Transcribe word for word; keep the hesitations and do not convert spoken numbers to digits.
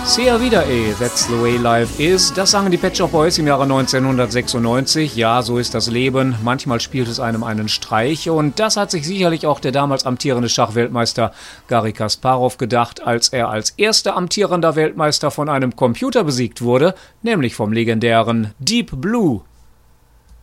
Sia wieder, eh, that's the way life is. Das sangen die Pet Shop Boys im Jahre neunzehnhundertsechsundneunzig. Ja, so ist das Leben. Manchmal spielt es einem einen Streich. Und das hat sich sicherlich auch der damals amtierende Schachweltmeister Garry Kasparow gedacht, als er als erster amtierender Weltmeister von einem Computer besiegt wurde, nämlich vom legendären Deep Blue.